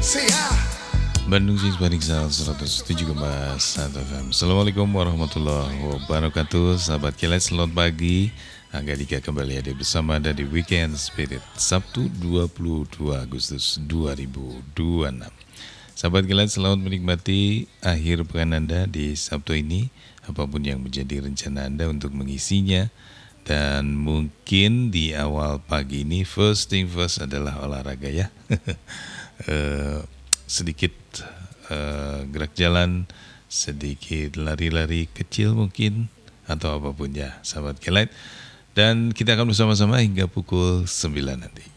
Bandung Singsparingsa 107,1 FM. Assalamualaikum warahmatullahi wabarakatuh. Sahabat Kilat, selamat pagi. Angga Dika kembali hadir bersama Anda di Weekend Spirit Sabtu 22 Agustus 2026. Sahabat Kilat, selamat menikmati akhir pekan Anda di Sabtu ini. Apapun yang menjadi rencana Anda untuk mengisinya. Dan mungkin di awal pagi ini first thing first adalah olahraga ya. Sedikit gerak jalan, sedikit lari-lari kecil mungkin, atau apapun ya sahabat Kilat. Dan kita akan bersama-sama hingga pukul 9 nanti.